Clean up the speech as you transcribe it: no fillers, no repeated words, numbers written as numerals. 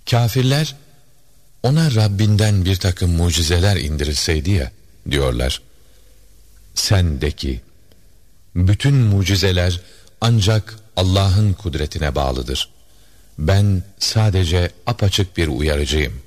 Kafirler, ona Rabbinden bir takım mucizeler indirilseydi ya, diyorlar. Sen de ki, bütün mucizeler ancak Allah'ın kudretine bağlıdır. Ben sadece apaçık bir uyarıcıyım.